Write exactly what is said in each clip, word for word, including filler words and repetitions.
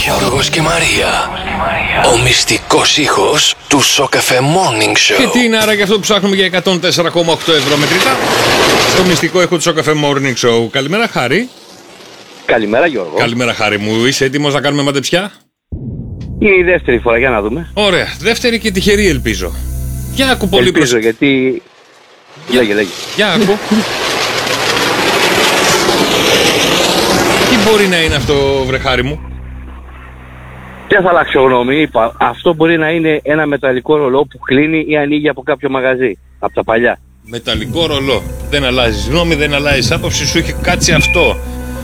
Γιώργος και Μαρία. Ο μυστικός ήχος του Σοκαφέ Morning Show. Και τι είναι άρα για αυτό που ψάχνουμε για εκατόν τέσσερα κόμμα οκτώ ευρώ μετρητά στο μυστικό ήχο του Σοκαφέ Morning Show. Καλημέρα, Χάρη. Καλημέρα, Γιώργο. Καλημέρα, Χάρη μου. Είσαι έτοιμος να κάνουμε μαντεψιά? Είναι η δεύτερη φορά, για να δούμε. Ωραία. Δεύτερη και τυχερή, ελπίζω. Για άκου πολύ Ελπίζω, προσ... γιατί... Για... Λέγε, λέγε. Για άκου. Τι μπορεί να είναι αυτό, βρε Χάρη μου? Και θα αλλάξω γνώμη, είπα. Αυτό μπορεί να είναι ένα μεταλλικό ρολό που κλείνει ή ανοίγει από κάποιο μαγαζί. Από τα παλιά. Μεταλλικό ρολό. Δεν αλλάζει γνώμη, δεν αλλάζει άποψη, σου έχει κάτσει αυτό.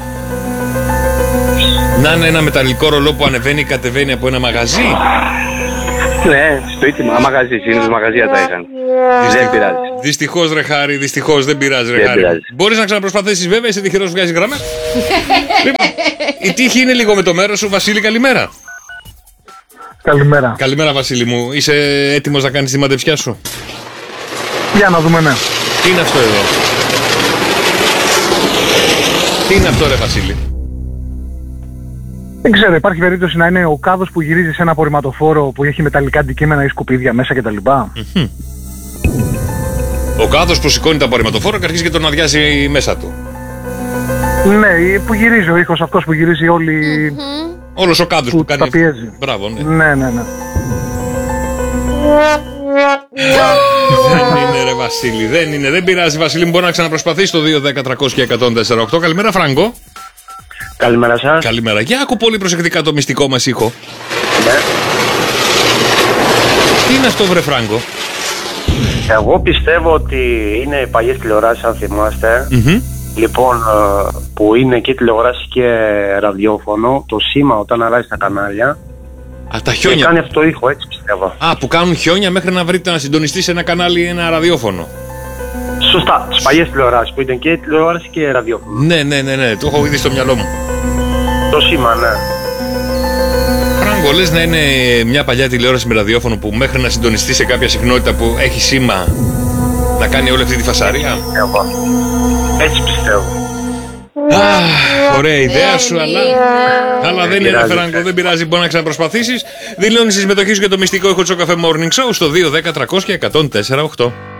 Να είναι ένα μεταλλικό ρολό που ανεβαίνει ή κατεβαίνει από ένα μαγαζί. Ναι, σπίτι μου, μαγαζί, συνήθως μαγαζιά τα είχαν. Δεν πειράζει. Δυστυχώς, ρε Χάρη, δυστυχώς δεν πειράζει, ρε Δεν Χάρη. πειράζει. Μπορείς να ξαναπροσπαθήσεις, βέβαια, είσαι τυχερός που βγάζεις γράμμα. Λοιπόν, η τύχη είναι λίγο με το μέρος σου. Βασίλη, καλημέρα. Καλημέρα. Καλημέρα, Βασίλη μου. Είσαι έτοιμος να κάνεις τη μαντεψιά σου? Για να δούμε, ναι. Τι είναι αυτό εδώ? Τι είναι αυτό, ρε Βασίλη? Δεν ξέρω, υπάρχει περίπτωση να είναι ο κάδος που γυρίζει σε ένα απορριμματοφόρο που έχει μεταλλικά αντικείμενα ή σκουπίδια μέσα κτλ. Mm-hmm. Ο κάδος που σηκώνει το απορριμματοφόρο και αρχίζει και τον αδειάζει μέσα του. Ναι, που γυρίζει ο ήχος αυτός που γυρίζει όλη... Mm-hmm. Όλος ο κάδος που, που κάνει... τα πιέζει. Μπράβο, ναι. Ναι, ναι, ναι. Δεν είναι, ρε Βασίλη, δεν είναι. Δεν πειράζει, Βασίλη μου, μπορεί να ξαναπροσπαθείς το δύο δέκα τριακόσια και εκατόν τέσσερα οκτώ. Καλημέρα, Φράγκο. Καλημέρα σας. Καλημέρα. Για άκου πολύ προσεκτικά το μυστικό μας ήχο. Ναι. Τι είναι αυτό, βρε Φράγκο? Εγώ πιστεύω ότι είναι οι παλιές τηλεοράσεις, αν θυμάστε. Mm-hmm. Λοιπόν, που είναι και τηλεόραση και ραδιόφωνο. Το σήμα όταν αλλάζει τα κανάλια. Α, τα Και χιόνια. κάνει αυτό το ήχο, έτσι πιστεύω. Α, που κάνουν χιόνια μέχρι να βρείτε να συντονιστεί σε ένα κανάλι ή ένα ραδιόφωνο. Σωστά, τις παλιές τηλεοράσεις που ήταν και τηλεόραση και ραδιόφωνο. Ναι, ναι, ναι, ναι, το έχω ήδη στο μυαλό μου. Το σήμα, ναι. Φράγκο, λες να είναι μια παλιά τηλεόραση με ραδιόφωνο που μέχρι να συντονιστεί σε κάποια συχνότητα που έχει σήμα να κάνει όλη αυτή τη φασαρία. Εγώ. Έτσι πιστεύω. Αχ, ωραία ιδέα σου, αλλά, αλλά δεν είναι, Φράγκο, δεν πειράζει, μπορεί να ξαναπροσπαθήσεις. Δηλώνεις τη συμμετοχή σου για το μυστικό ήχο του Σοκαφέ Morning Show στο δύο δέκα τριακόσια εκατόν τέσσερα οκτώ.